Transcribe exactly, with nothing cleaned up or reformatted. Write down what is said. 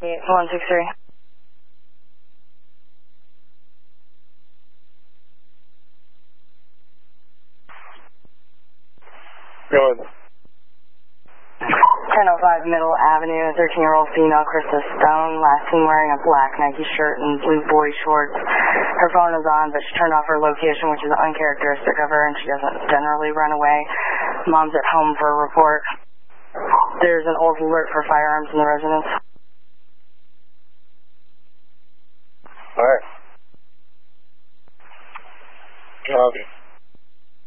eight one six three. Go ahead. ten oh five Middle Avenue, thirteen-year-old female, Krista Stone, last seen wearing a black Nike shirt and blue boy shorts. Her phone is on, but she turned off her location, which is uncharacteristic of her, and she doesn't generally run away. Mom's at home for a report. There's an old alert for firearms in the residence. All right. Copy.